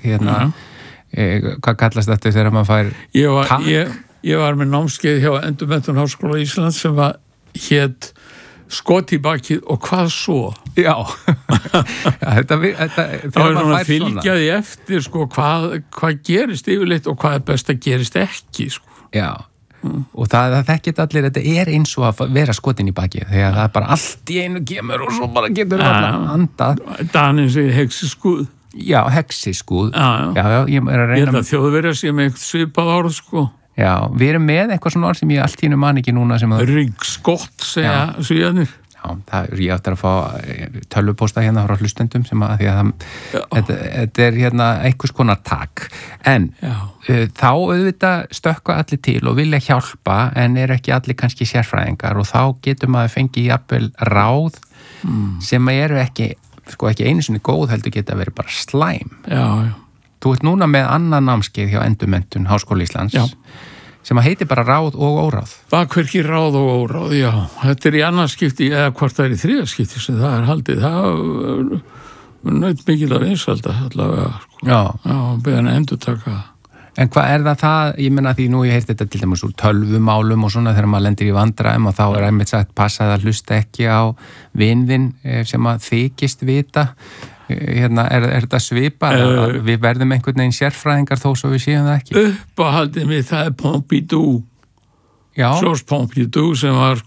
hvað kallast þetta þegar maður fær Ég var með námskeið hjá Endurmenntun Háskóla Íslands sem hét skot í bakið og hvað svo? Já, þetta þá svona fylgjaði eftir sko, hvað gerist yfirleitt og hvað best að gerist ekki sko. Já, og það þekkit allir, þetta eins og að vera skotin í bakið þegar það bara allt í einu kemur og svo bara getur allar andað. Daninn segir heksiskuð. Já, heksiskuð. Já, ég er að reyna. Ég Þjóðverja sem eitthvað svipað orð sko. Já, við erum með eitthvað svona orð sem ég allt í einu man ekki núna sem Ryggskott segja svíðanir. Já, ég átti að fá tölvupósta hérna frá hlustendum sem að því að þetta er hérna einhvers konar tak. En þá auðvitað stökkva allir til og vilja hjálpa en eru ekki allir kannski sérfræðingar og þá getur maður fengið jafnvel ráð sem eru ekki einu sinni góð heldur geta verið bara slæm. Já. Þú ert núna með annan námskeið hjá Endurmenntun Háskóla Íslands sem að heitir bara ráð og óráð. Bakverki ráð og óráð, já. Þetta í annað skipti, eða hvort það í þriðja skipti sem það haldið. Það naut mikil að vinsalda allavega. Sko. Já, beðan að endurtaka. En hvað það, ég meina því nú ég heyrti þetta til dæmis úr tölvumálum og svona þegar maður lendir í vandræðum og þá einmitt sagt passað að hlusta ekki á vinðinn sem að þykist vita. Er þetta svipað að við verðum einhvern veginn sérfræðingar þó svo við séum það ekki? Uppáhaldið mig, það Pompidou. Já. Georges Pompidou sem var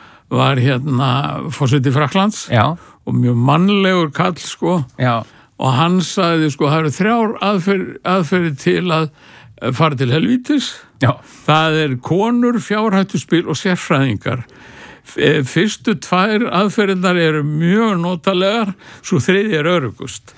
forseti Frakklands. Já. Og mjög mannlegur kall sko. Já. Og hann sagði það eru 3 aðferðir til að fara til helvítis. Já. Það konur, fjárhættuspil og sérfræðingar. Fyrstu 2 aðferðirnar eru mjög notalegar, svo 3 öruggust.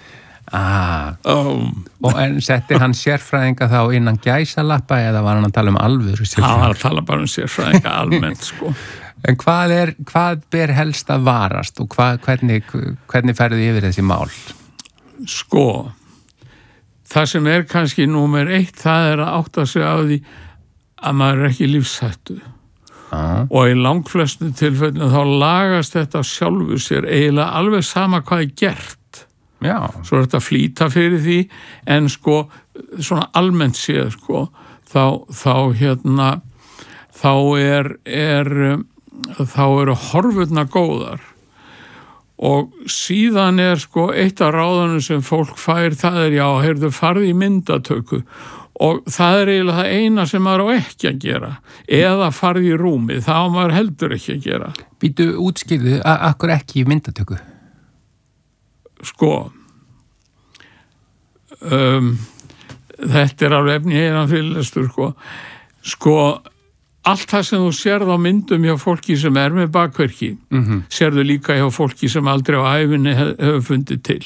Og en setti hann sérfræðinga þá innan gæsalappa eða var hann að tala um alvöru sérfræðinga? Hann var að tala bara um sérfræðinga almennt, sko. En hvað ber helst að varast og hvernig ferðu yfir þessi mál? Sko, það sem kannski númer 1, það að átta sig á því að maður ekki lífshættu. Og í langflestum tilfellum þá lagast þetta sjálfu sér eiginlega alveg sama hvað gert. Já. Svo þetta flýta fyrir því en sko svona almennt séð sko þá eru horfurnar góðar og síðan sko eitt af ráðunum sem fólk fær það heyrðu farið í myndatöku og það eiginlega það eina sem maður á ekki að gera eða farið í rúmið, það á maður heldur ekki að gera. Býtu útskýrðu, akkur ekki í myndatöku? Sko, þetta alveg efni heilan fyrirlestur, sko, allt það sem þú sérð á myndum hjá fólki sem með bakverki, sérðu líka hjá fólki sem aldrei á ævinni hefur fundið til.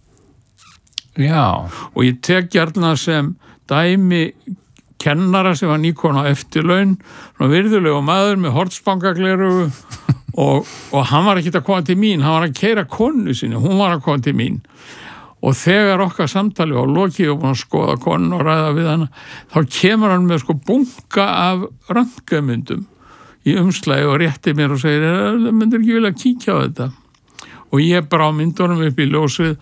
Já. Og ég tek gjarna sem dæmi kennara sem var nýkon á eftirlaun, virðulegu maður með hornspangagleru og hann var ekki að koma til mín, hann var að keyra konu sinni, hún var að koma til mín og þegar okkar samtali var lokið og búin að skoða konu og ræða við hana, þá kemur hann með bunka af röntgamyndum í umslagi og rétti mér og segir, myndir ekki vilja kíkja á þetta og ég brá myndunum upp í ljósið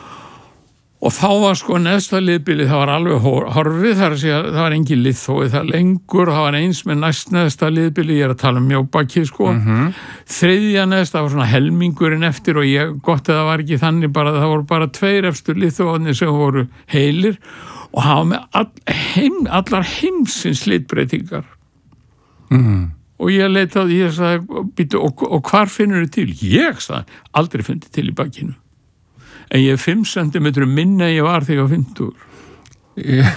og þá var neðsta liðbilið, það var alveg horfið, það var engin liðþói það lengur, það var eins með næst neðsta liðbilið, ég að tala um mjóbakið þriðja neðsta, það var helmingurinn eftir og gott að það var ekki þannig bara, það voru bara 2 efstur liðþóðanir sem voru heilir og það var með allar heimsins litbreytingar. Og ég leitaði, ég sagði, og hvar finnur þið til? Ég sagði, aldrei fundið til í bakinu. En ég 5 centimetrum minna en ég var þegar ég var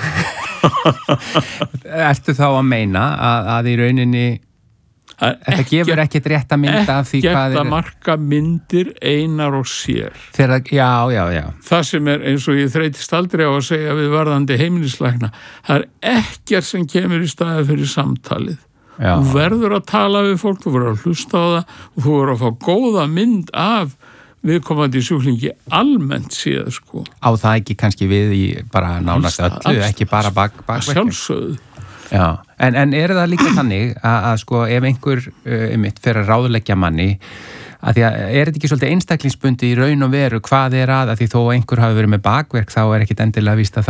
50. Ertu þá að meina að í rauninni þetta gefur ekkert rétta mynd af því hvað Ekkert að marka myndir einar og sér. Já. Það sem eins og ég þreytist aldrei á að segja við varðandi heimilislækna, það ekkert sem kemur í staði fyrir samtalið. Já. Þú verður að tala við fólk, þú verður að hlusta á það og þú verður að fá góða mynd af viðkomandi sjúklingi almennt séð sko. Á það ekki kannski við í bara nánast öllu, ekki bara bakverkjum. Sjálfsögðu. Já, en það líka þannig að sko ef einhver mitt fer að ráðleggja manni að því að þetta ekki svolítið einstaklingsbundi í raun og veru hvað að því þó einhver hafi verið með bakverk þá ekkit endilega víst að